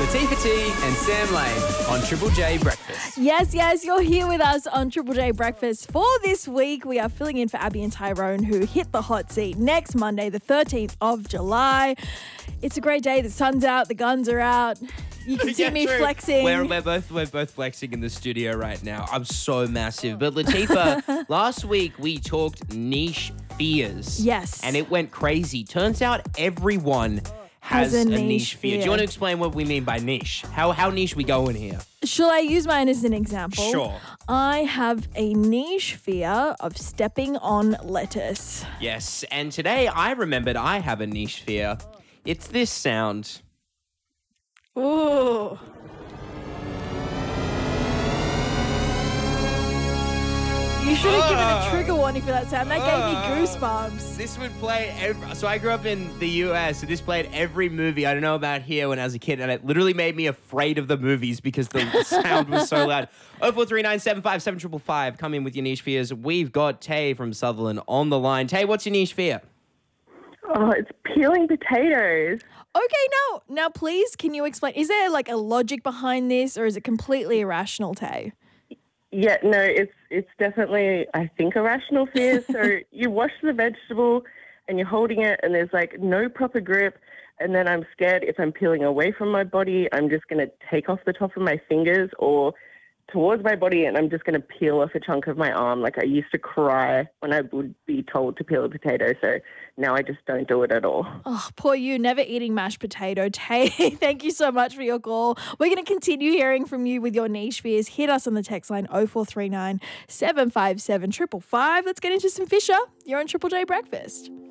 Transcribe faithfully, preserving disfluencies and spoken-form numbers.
Latifah T and Sam Lane on Triple J Breakfast. Yes, yes, you're here with us on Triple J Breakfast. For this week, we are filling in for Abby and Tyrone, who hit the hot seat next Monday, the thirteenth of July. It's a great day. The sun's out, the guns are out. You can see Yeah, me true. flexing. We're, we're both we're both flexing in the studio right now. I'm so massive. But Latifah, last week we talked niche fears. Yes. And it went crazy. Turns out everyone has, Has a a, niche niche fear. fear. Do you want to explain what we mean by niche? How how niche we going here? Shall I use mine as an example? Sure. I have a niche fear of stepping on lettuce. Yes. And today I remembered I have a niche fear. It's this sound. Ooh. You should have given a trigger warning for that sound. That gave me goosebumps. This would play every, so I grew up in the U S, so this played every movie. I don't know about here when I was a kid, and it literally made me afraid of the movies because the sound was so loud. oh four three nine seven five seven five five. Come in with your niche fears. We've got Tay from Sutherland on the line. Tay, what's your niche fear? Oh, it's peeling potatoes. Okay, now, now please, can you explain? Is there like a logic behind this, or is it completely irrational, Tay? Yeah, no, it's it's definitely, I think, a rational fear. So you wash the vegetable and you're holding it and there's like no proper grip. And then I'm scared if I'm peeling away from my body, I'm just going to take off the top of my fingers or towards my body and I'm just going to peel off a chunk of my arm. Like I used to cry when I would be told to peel a potato. So now I just don't do it at all. Oh, poor you, never eating mashed potato. Tay, thank you so much for your call. We're going to continue hearing from you with your niche fears. Hit us on the text line oh four three nine seven five seven five five five. Let's get into some Fisher. You're on Triple J Breakfast.